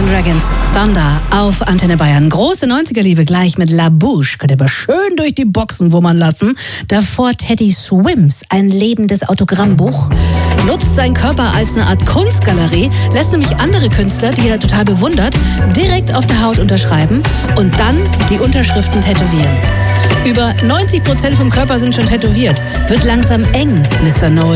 Imagine Dragons, Thunder auf Antenne Bayern. Große 90er-Liebe gleich mit La Bouche. Könnt ihr aber schön durch die Boxen wummern lassen. Davor Teddy Swims, ein lebendes Autogrammbuch. Nutzt seinen Körper als eine Art Kunstgalerie, lässt nämlich andere Künstler, die er total bewundert, direkt auf der Haut unterschreiben und dann die Unterschriften tätowieren. Über 90% vom Körper sind schon tätowiert. Wird langsam eng, Mr. No.